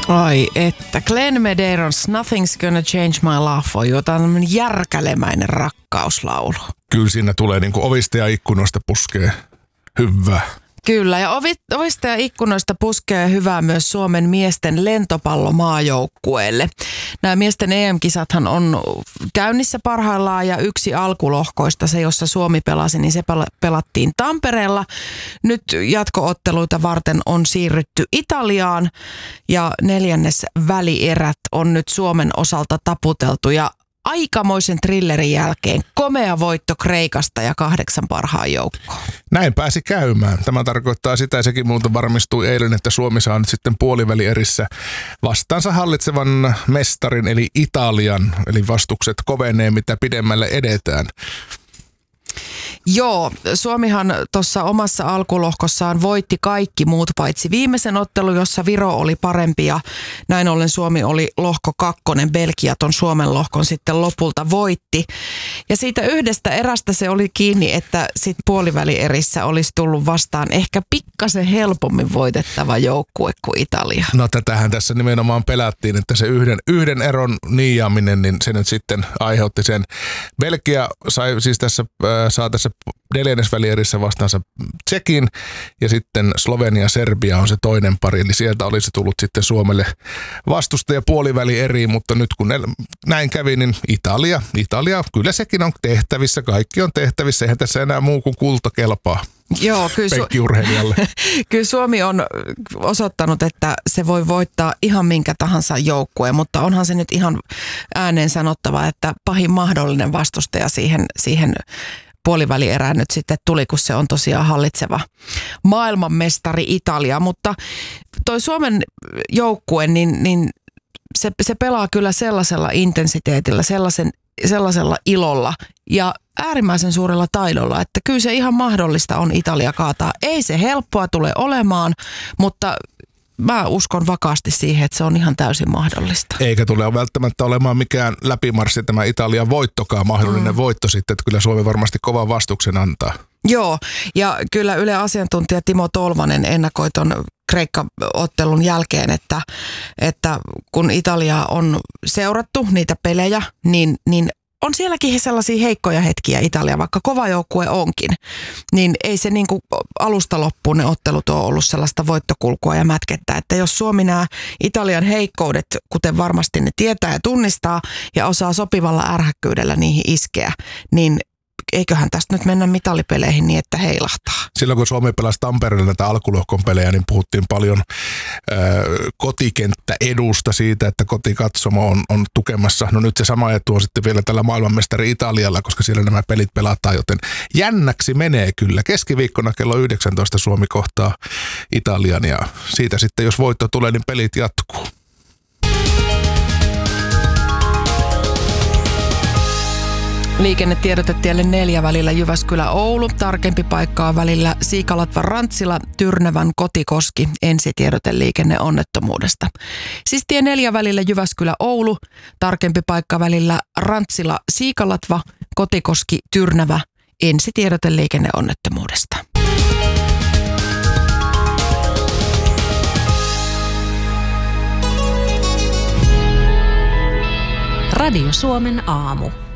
Ai että, Glenn Medeiros, Nothing's Gonna Change My Love for You. Tämä on järkälemäinen rakkauslaulu. Kyllä siinä tulee niin kuin ovista ja ikkunoista puskee hyvää. Kyllä, ja ovista ja ikkunoista puskee hyvää myös Suomen miesten lentopallomaajoukkueelle. Nämä miesten EM-kisathan on käynnissä parhaillaan ja yksi alkulohkoista, se jossa Suomi pelasi, niin se pelattiin Tampereella. Nyt jatko-otteluita varten on siirrytty Italiaan ja 4. välierät on nyt Suomen osalta taputeltu ja aikamoisen thrillerin jälkeen komea voitto Kreikasta ja 8 parhaan joukkoon. Näin pääsi käymään. Tämä tarkoittaa sitä, ja sekin muuten varmistui eilen, että Suomi saa nyt sitten puolivälierissä vastaansa hallitsevan mestarin eli Italian. Eli vastukset kovenee, mitä pidemmälle edetään. Joo, Suomihan tuossa omassa alkulohkossaan voitti kaikki muut paitsi viimeisen ottelun, jossa Viro oli parempi ja näin ollen Suomi oli lohko 2. Belgia ton Suomen lohkon sitten lopulta voitti. Ja siitä yhdestä erästä se oli kiinni, että sitten puolivälierissä olisi tullut vastaan ehkä pikkasen helpommin voitettava joukkue kuin Italia. No tätähän tässä nimenomaan pelättiin, että se yhden eron niijaaminen, niin se nyt sitten aiheutti sen. Belgia saa tässä 4. välierissä vastaansa Tšekin ja sitten Slovenia-Serbia on se toinen pari. Eli sieltä olisi tullut sitten Suomelle vastustaja puolivälieri, mutta nyt kun näin kävi, niin Italia, kyllä sekin on tehtävissä, kaikki on tehtävissä. Eihän tässä enää muu kuin kulta kelpaa. Joo, kyllä Suomi on osoittanut, että se voi voittaa ihan minkä tahansa joukkueen, mutta onhan se nyt ihan ääneen sanottava, että pahin mahdollinen vastustaja siihen puolivälierään nyt sitten tuli, kun se on tosiaan hallitseva maailmanmestari Italia. Mutta toi Suomen joukkue, niin se pelaa kyllä sellaisella intensiteetillä, sellaisella ilolla ja äärimmäisen suurella taidolla, että kyllä se ihan mahdollista on Italia kaataa. Ei se helppoa tule olemaan, mutta mä uskon vakaasti siihen, että se on ihan täysin mahdollista. Eikä tule välttämättä olemaan mikään läpimarssi tämä Italian voittokaan, mahdollinen voitto sitten, että kyllä Suomi varmasti kovan vastuksen antaa. Joo, ja kyllä Yle asiantuntija Timo Tolvanen ennakoi ton Kreikka-ottelun jälkeen, että kun Italia on seurattu niitä pelejä, niin on sielläkin sellaisia heikkoja hetkiä Italia, vaikka kova joukkue onkin, niin ei se niin kuin alusta loppuun ne ottelut ole ollut sellaista voittokulkua ja mätkettä, että jos Suomi nämä Italian heikkoudet, kuten varmasti ne tietää ja tunnistaa ja osaa sopivalla ärhäkkyydellä niihin iskeä, niin eiköhän tästä nyt mennä mitalipeleihin niin, että heilahtaa. Silloin kun Suomi pelasi Tampereella näitä alkulohkon pelejä, niin puhuttiin paljon kotikenttäedusta siitä, että kotikatsomo on tukemassa. No nyt se sama etu on sitten vielä tällä maailmanmestari Italialla, koska siellä nämä pelit pelataan, joten jännäksi menee kyllä. Keskiviikkona kello 19 Suomi kohtaa Italian ja siitä sitten, jos voitto tulee, niin pelit jatkuu. Liikennetiedotetielle 4 välillä Jyväskylä-Oulu. Tarkempi paikka on välillä Siikalatva-Rantsila, Tyrnävän Kotikoski. Ensitiedote liikenneonnettomuudesta. Siis tie 4 välillä Jyväskylä-Oulu. Tarkempi paikka välillä Rantsila-Siikalatva, Kotikoski, Tyrnävä. Ensitiedote liikenneonnettomuudesta. Radio Suomen aamu.